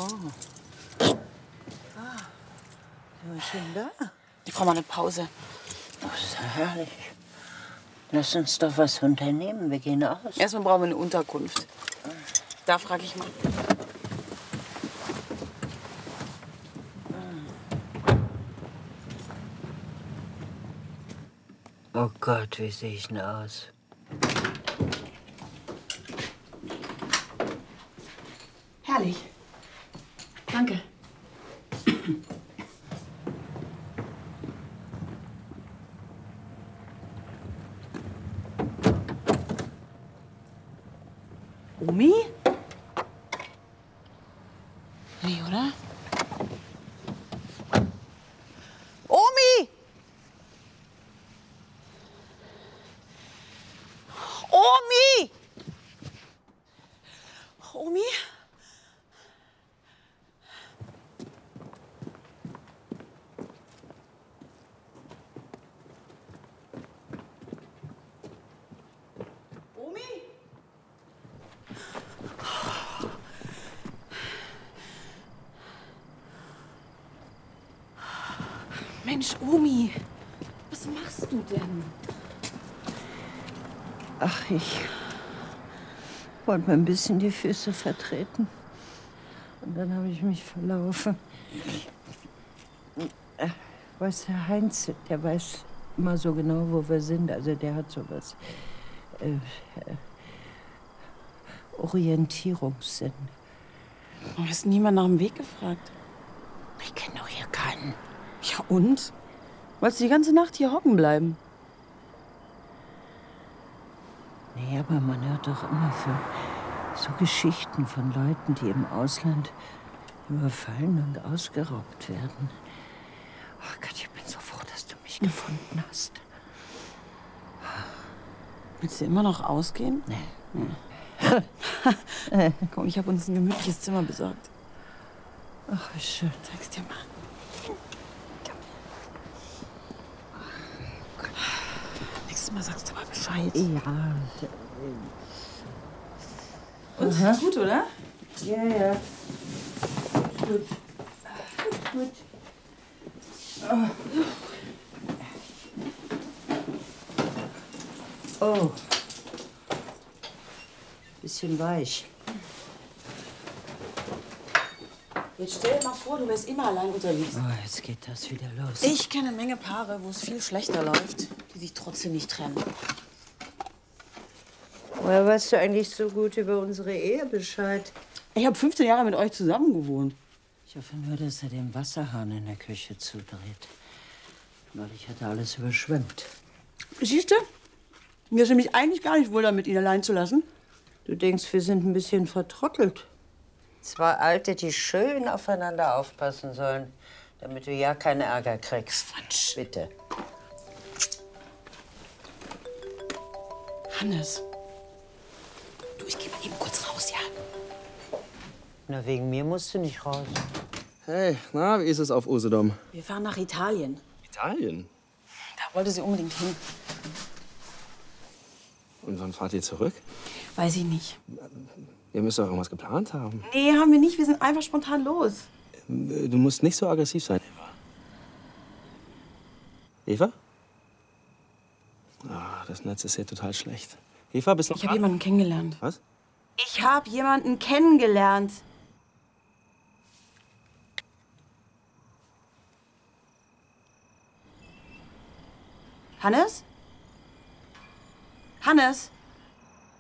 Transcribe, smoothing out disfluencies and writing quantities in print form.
Was ist denn da? Die Frau mal eine Pause. Oh, ist ja herrlich. Lass uns doch was unternehmen. Wir gehen aus. Erstmal brauchen wir eine Unterkunft. Da frage ich mal. Oh Gott, wie sehe ich denn aus? Herrlich. Danke. Omi? Nee, oder? Omi! Omi! Omi? Omi? Mensch, Omi, was machst du denn? Ach, ich wollte mir ein bisschen die Füße vertreten. Und dann habe ich mich verlaufen. Weißt du, Heinz, der weiß immer so genau, wo wir sind. Also der hat sowas. Orientierungssinn. Warum hast du niemand nach dem Weg gefragt? Ich kenne doch hier keinen. Ja und? Wolltest du die ganze Nacht hier hocken bleiben? Nee, aber man hört doch immer für so Geschichten von Leuten, die im Ausland überfallen und ausgeraubt werden. Ach Gott, ich bin so froh, dass du mich gefunden hast. Willst du immer noch ausgehen? Nee. Komm, ich habe uns ein gemütliches Zimmer besorgt. Ach, wie schön. Zeig's dir mal. Nächstes Mal sagst du aber Bescheid. Ja. Und? Gut, oder? Ja, ja. Gut. Gut. Oh. Bisschen weich. Jetzt stell dir mal vor, du wärst immer allein unterwegs. Oh, jetzt geht das wieder los. Ich kenne eine Menge Paare, wo es viel schlechter läuft, die sich trotzdem nicht trennen. Woher weißt du eigentlich so gut über unsere Ehe Bescheid? Ich habe 15 Jahre mit euch zusammen gewohnt. Ich hoffe nur, dass er den Wasserhahn in der Küche zudreht. Neulich hat er alles überschwemmt. Siehst du? Mir ist nämlich eigentlich gar nicht wohl damit, ihn allein zu lassen. Du denkst, wir sind ein bisschen vertrottelt. Zwei Alte, die schön aufeinander aufpassen sollen, damit du ja keinen Ärger kriegst. Quatsch. Bitte. Hannes. Du, ich geh mal eben kurz raus, ja? Na, wegen mir musst du nicht raus. Hey, na, wie ist es auf Usedom? Wir fahren nach Italien. Italien? Da wollte sie unbedingt hin. Und wann fahrt ihr zurück? Weiß ich nicht. Ihr müsst doch irgendwas geplant haben. Nee, haben wir nicht. Wir sind einfach spontan los. Du musst nicht so aggressiv sein, Eva. Eva? Ah, das Netz ist hier total schlecht. Eva, bist du Ich habe jemanden kennengelernt. Was? Ich habe jemanden kennengelernt. Hannes? Hannes?